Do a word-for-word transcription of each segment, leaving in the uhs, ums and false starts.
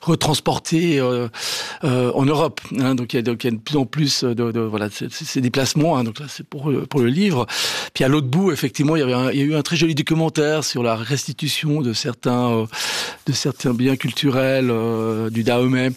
retransportés euh, euh, en Europe. Hein, donc, il y a, donc il y a de plus en plus de, de voilà ces, ces déplacements. Hein, donc là, c'est pour pour le livre. Puis à l'autre bout, effectivement, il y avait un, il y a eu un très joli documentaire sur la restitution de certains euh, de certains biens culturels euh, du Dahomey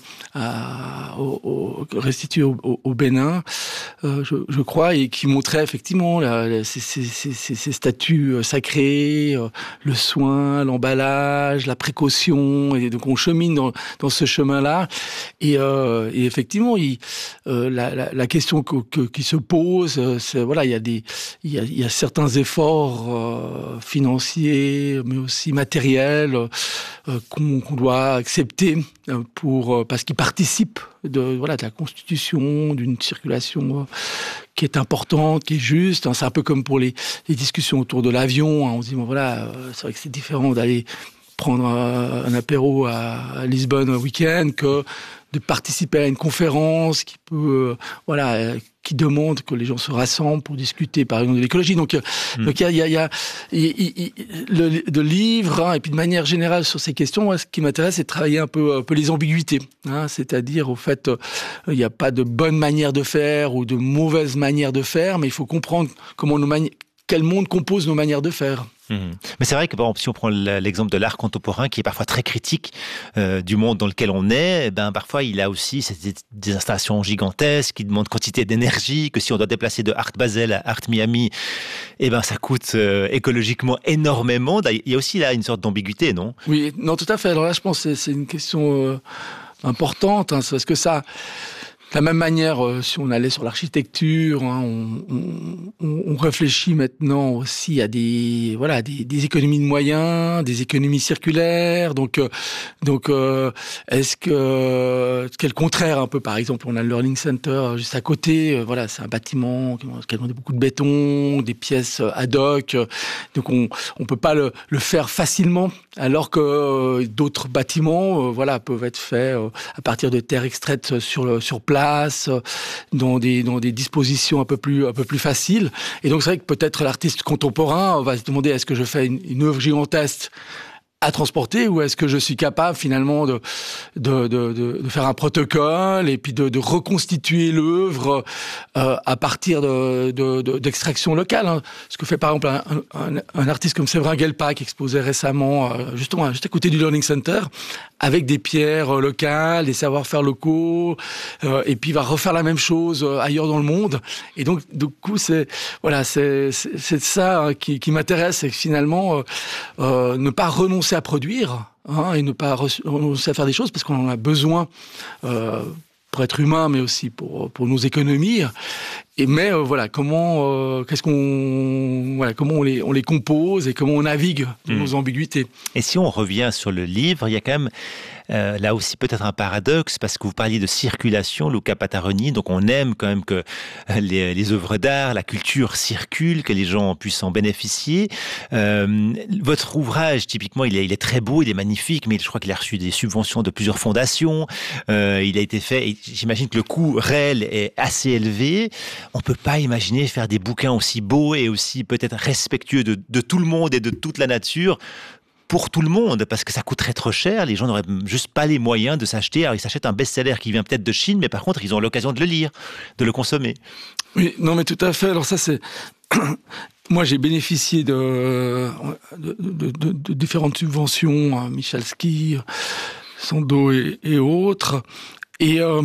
à, au, au, restitués au, au, au Bénin, euh, je, je crois, et qui montrait effectivement la, la, ces, ces, ces, ces statues sacrées, euh, le soin, l'emballage, la précaution, et donc on chemine dans, dans ce chemin-là. Et, euh, et effectivement, il, euh, la, la, la question que, que, qui se pose, c'est voilà, il y a des, il y a, il y a certains efforts euh, financiers, mais aussi matériels euh, qu'on, qu'on doit accepter pour parce qu'ils participent de voilà de la constitution d'une circulation qui est importante, qui est juste. C'est un peu comme pour les, les discussions autour de l'avion. On se dit bon voilà, c'est vrai que c'est différent d'aller prendre un, un apéro à Lisbonne un week-end que de participer à une conférence qui peut, euh, voilà, qui demande que les gens se rassemblent pour discuter, par exemple, de l'écologie. Donc, mmh. donc il y a, il y a, il y a il, il, le, de livres, hein, et puis de manière générale sur ces questions, moi, ce qui m'intéresse, c'est de travailler un peu, un peu les ambiguïtés, hein, c'est-à-dire, au fait, euh, il n'y a pas de bonne manière de faire ou de mauvaise manière de faire, mais il faut comprendre comment nos mani- quel monde compose nos manières de faire. Mmh. Mais c'est vrai que, par exemple, si on prend l'exemple de l'art contemporain, qui est parfois très critique euh, du monde dans lequel on est, eh ben, parfois il a aussi des, des installations gigantesques qui demandent quantité d'énergie, que si on doit déplacer de Art Basel à Art Miami, eh ben, ça coûte euh, écologiquement énormément. Il y a aussi là une sorte d'ambiguïté, non ? Oui, non, tout à fait. Alors là, je pense que c'est, c'est une question euh, importante, hein, parce que ça... De la même manière, euh, si on allait sur l'architecture, hein, on, on, on réfléchit maintenant aussi à des voilà des, des économies de moyens, des économies circulaires. Donc euh, donc euh, est-ce que ce qui est le contraire un peu, par exemple, on a le Learning Center juste à côté. Euh, voilà, c'est un bâtiment qui a demandé beaucoup de béton, des pièces ad hoc. Donc on on peut pas le, le faire facilement, alors que euh, d'autres bâtiments, euh, voilà, peuvent être faits euh, à partir de terres extraites sur le sur place, dans des dans des dispositions un peu plus un peu plus faciles. Et donc c'est vrai que peut-être l'artiste contemporain va se demander, est-ce que je fais une, une œuvre gigantesque à transporter, ou est-ce que je suis capable finalement de de de, de, de faire un protocole et puis de, de reconstituer l'œuvre euh, à partir de, de, de d'extraction locale, hein. Ce que fait par exemple un, un, un artiste comme Séverin Guelpa, qui exposait récemment euh, justement juste à côté du Learning Center, avec des pierres euh, locales, des savoir-faire locaux, euh, et puis il va refaire la même chose euh, ailleurs dans le monde. Et donc du coup c'est voilà c'est c'est, c'est ça, hein, qui, qui m'intéresse, c'est que finalement euh, euh, ne pas renoncer à produire, hein, et ne pas renoncer à faire des choses parce qu'on en a besoin euh, pour être humain, mais aussi pour pour nos économies. Et mais euh, voilà, comment euh, qu'est-ce qu'on voilà comment on les on les compose et comment on navigue dans mmh. nos ambiguïtés. Et si on revient sur le livre, il y a quand même Euh, là aussi peut-être un paradoxe, parce que vous parliez de circulation, Luca Pataroni, donc on aime quand même que les, les œuvres d'art, la culture circule, que les gens puissent en bénéficier. Euh, votre ouvrage, typiquement, il est, il est très beau, il est magnifique, mais je crois qu'il a reçu des subventions de plusieurs fondations. Euh, il a été fait, et j'imagine que le coût réel est assez élevé. On peut pas imaginer faire des bouquins aussi beaux et aussi peut-être respectueux de, de tout le monde et de toute la nature, pour tout le monde, parce que ça coûterait trop cher, les gens n'auraient juste pas les moyens de s'acheter. Alors ils s'achètent un best-seller qui vient peut-être de Chine, mais par contre ils ont l'occasion de le lire, de le consommer. Oui, non mais tout à fait. Alors ça c'est... Moi j'ai bénéficié de, de, de, de, de différentes subventions, hein, Michalski, Sando et, et autres. Et... Euh,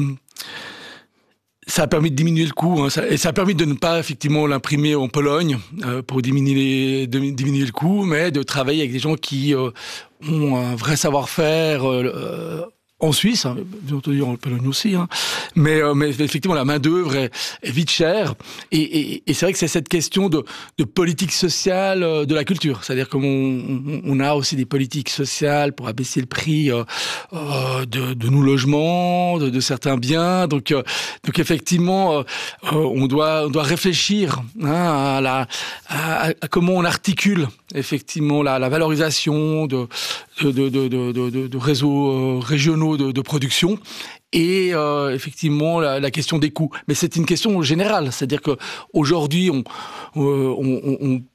ça a permis de diminuer le coût, hein, ça, et ça a permis de ne pas effectivement l'imprimer en Pologne euh, pour diminuer, les, de, diminuer le coût, mais de travailler avec des gens qui euh, ont un vrai savoir-faire euh, en Suisse, hein, bien entendu en Pologne aussi, hein, mais, euh, mais effectivement la main d'œuvre est, est vite chère, et, et, et c'est vrai que c'est cette question de, de politique sociale euh, de la culture, c'est-à-dire qu'on on, on a aussi des politiques sociales pour abaisser le prix euh, euh, de, de nos logements, de, de certains biens, donc euh, donc effectivement euh, on doit on doit réfléchir, hein, à la à, à comment on articule effectivement la, la valorisation de de de de de, de, de réseaux euh, régionaux de, de production et euh, effectivement la, la question des coûts. Mais c'est une question générale, c'est-à-dire que aujourd'hui on on, on, on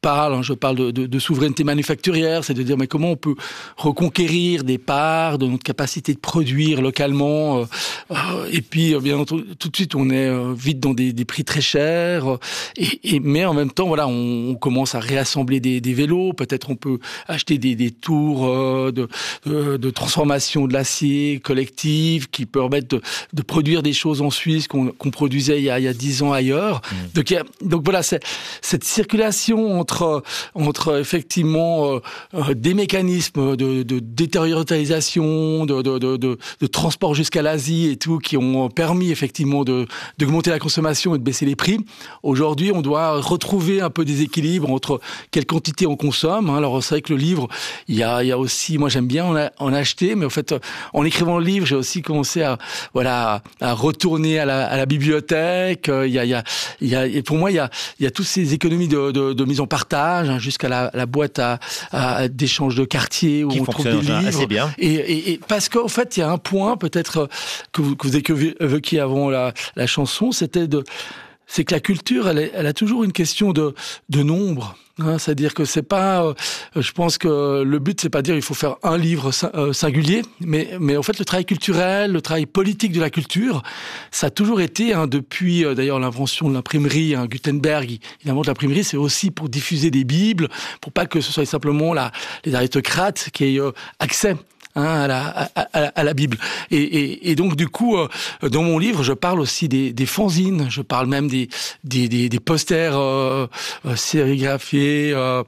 parle, hein, je parle de, de, de souveraineté manufacturière, c'est de dire mais comment on peut reconquérir des parts de notre capacité de produire localement, euh, euh, et puis bien entendu, tout de suite on est euh, vite dans des, des prix très chers, euh, et, et mais en même temps voilà on, on commence à réassembler des, des vélos, peut-être on peut acheter des, des tours euh, de, de, de transformation de l'acier collective qui permettent de, de produire des choses en Suisse qu'on, qu'on produisait il y a il y a dix ans ailleurs. Mmh. Donc il y a, donc voilà c'est, cette circulation entre entre effectivement euh, des mécanismes de, de détériorisation, de, de, de, de, de transport jusqu'à l'Asie et tout, qui ont permis effectivement de d'augmenter la consommation et de baisser les prix. Aujourd'hui, on doit retrouver un peu des équilibres entre quelle quantité on consomme. Alors c'est vrai que le livre, il y a, il y a aussi, moi j'aime bien en, a, en acheter, mais en fait, en écrivant le livre, j'ai aussi commencé à voilà à retourner à la, à la bibliothèque. Il y a, il y a, il y a, et pour moi, il y a, il y a toutes ces économies de, de, de mise en partage, hein, jusqu'à la, la boîte à, à d'échange de quartier où qui on trouve des livres. Assez bien. Et, et, et parce qu'en fait, il y a un point peut-être que vous, que vous évoquiez avant la, la chanson, c'était de, c'est que la culture, elle, est, elle a toujours une question de, de nombre. Hein, c'est-à-dire que c'est pas, euh, je pense que le but c'est pas de dire il faut faire un livre euh, singulier, mais mais en fait le travail culturel, le travail politique de la culture, ça a toujours été hein, depuis euh, d'ailleurs l'invention de l'imprimerie, hein, Gutenberg, il, il invente l'imprimerie, c'est aussi pour diffuser des bibles, pour pas que ce soit simplement la, les aristocrates qui aient euh, accès. Hein, à, la, à, à, à la Bible. Et, et, et donc, du coup, euh, dans mon livre, je parle aussi des, des fanzines, je parle même des, des, des, des posters euh, euh, sérigraphiés euh,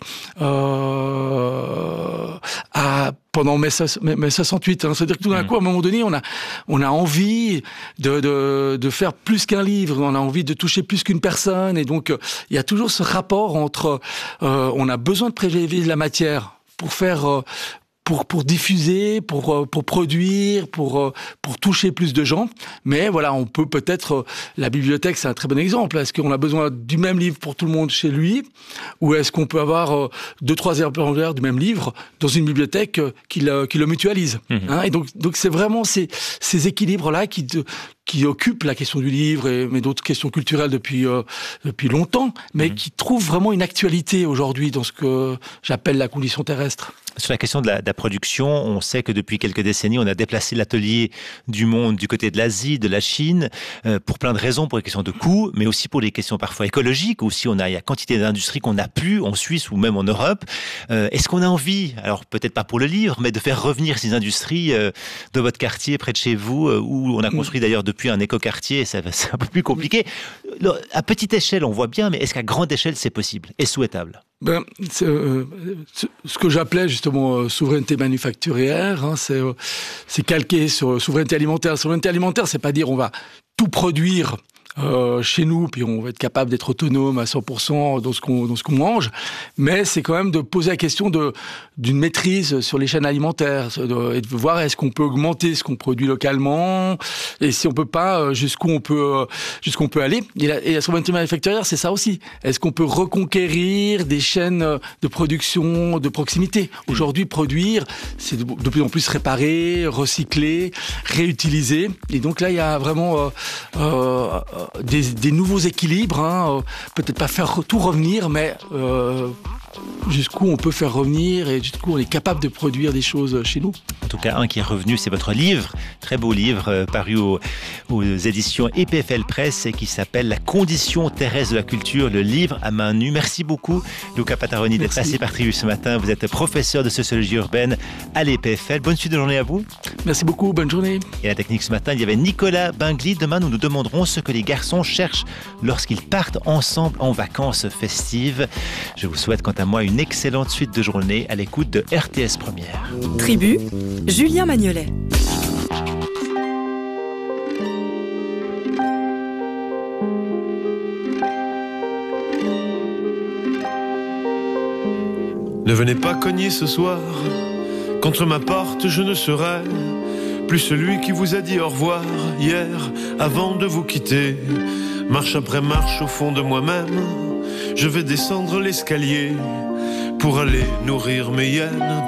euh, à, pendant mai, mai soixante-huit. Hein. C'est-à-dire que tout d'un coup, à un moment donné, on a, on a envie de, de, de faire plus qu'un livre, on a envie de toucher plus qu'une personne. Et donc, euh, il y a toujours ce rapport entre... Euh, on a besoin de prélever de la matière pour faire... Euh, pour pour diffuser, pour pour produire, pour pour toucher plus de gens. Mais voilà, on peut peut-être la bibliothèque, c'est un très bon exemple. Est-ce qu'on a besoin du même livre pour tout le monde chez lui, ou est-ce qu'on peut avoir deux trois exemplaires du même livre dans une bibliothèque qui le qui le mutualise, mmh. hein, et donc donc c'est vraiment ces ces équilibres là qui de, qui occupent la question du livre, et, mais d'autres questions culturelles depuis euh, depuis longtemps, mais mmh. qui trouvent vraiment une actualité aujourd'hui dans ce que j'appelle la condition terrestre. Sur la question de la, de la production, on sait que depuis quelques décennies, on a déplacé l'atelier du monde du côté de l'Asie, de la Chine, euh, pour plein de raisons, pour les questions de coûts, mais aussi pour les questions parfois écologiques. Aussi, on a, il y a quantité d'industries qu'on n'a plus en Suisse ou même en Europe. Euh, est-ce qu'on a envie, alors peut-être pas pour le livre, mais de faire revenir ces industries euh, de votre quartier, près de chez vous, euh, où on a construit d'ailleurs depuis un écoquartier, ça, c'est un peu plus compliqué. À petite échelle, on voit bien, mais est-ce qu'à grande échelle, c'est possible et souhaitable ? Ben, c'est, euh, ce que j'appelais justement euh, souveraineté manufacturière, hein, c'est, euh, c'est calqué sur euh, souveraineté alimentaire. Souveraineté alimentaire, c'est pas dire on va tout produire euh, chez nous, puis on va être capable d'être autonome à cent pour cent dans ce qu'on dans ce qu'on mange, mais c'est quand même de poser la question de d'une maîtrise sur les chaînes alimentaires, de, et de voir est-ce qu'on peut augmenter ce qu'on produit localement, et si on peut pas, jusqu'où on peut jusqu'où on peut aller. Et la, et la souveraineté manufacturière, c'est ça aussi. Est-ce qu'on peut reconquérir des chaînes de production de proximité? Aujourd'hui, produire, c'est de, de plus en plus réparer, recycler, réutiliser. Et donc là, il y a vraiment euh, euh, Des, des nouveaux équilibres, hein, euh, peut-être pas faire tout revenir, mais euh, jusqu'où on peut faire revenir et jusqu'où on est capable de produire des choses chez nous. En tout cas, un qui est revenu, c'est votre livre, très beau livre, euh, paru au, aux éditions E P F L Press, et qui s'appelle La condition terrestre de la culture, le livre à main nue. Merci beaucoup, Luca Pataroni, d'être passé par Tribu ce matin. Vous êtes professeur de sociologie urbaine à l'E P F L. Bonne suite de journée à vous. Merci beaucoup, bonne journée. Et à la technique ce matin, il y avait Nicolas Bingli. Demain, nous nous demanderons ce que les garçons cherchent lorsqu'ils partent ensemble en vacances festives. Je vous souhaite quant à moi une excellente suite de journée à l'écoute de R T S Première. Tribu, Julien Magnolet. Ne venez pas cogner ce soir, contre ma porte je ne serai plus celui qui vous a dit au revoir hier avant de vous quitter. Marche après marche au fond de moi-même, je vais descendre l'escalier pour aller nourrir mes hyènes.